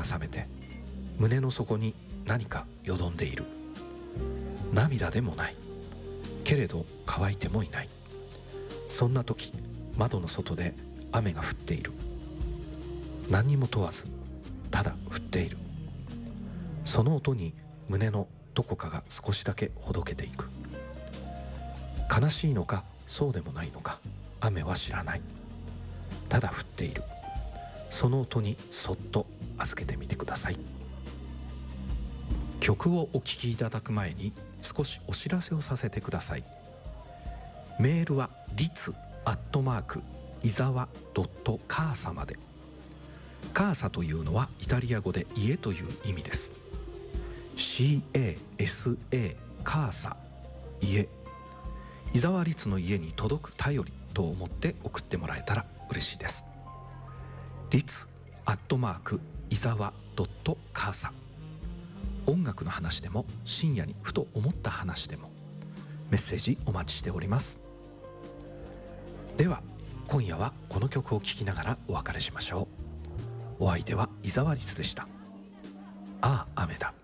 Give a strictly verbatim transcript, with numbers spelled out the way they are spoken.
が覚めて胸の底に何かよどんでいる。涙でもない、けれど乾いてもいない。そんな時、窓の外で雨が降っている。何にも問わずただ降っている。その音に胸のどこかが少しだけほどけていく。悲しいのかそうでもないのか、雨は知らない。ただ降っている。その音にそっと預けてみてください。曲をお聴きいただく前に少しお知らせをさせてください。メールはリツアットマークイザワドットカーサまで。カーサというのはイタリア語で家という意味です。 シーエーエスエー カーサ、家。伊沢律の家に届く頼りと思って送ってもらえたら嬉しいです。リツアットマークイザワドットカーサ。音楽の話でも深夜にふと思った話でもメッセージお待ちしております。では今夜はこの曲を聴きながらお別れしましょう。お相手は伊沢律でした。ああ雨だ。